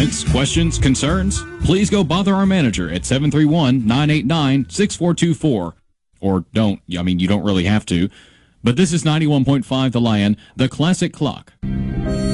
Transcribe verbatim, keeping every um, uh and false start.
Comments, questions, concerns? Please go bother our manager at seven three one, nine eight nine, six four two four. Or don't. I mean, you don't really have to. But this is ninety-one point five The Lion, the classic clock.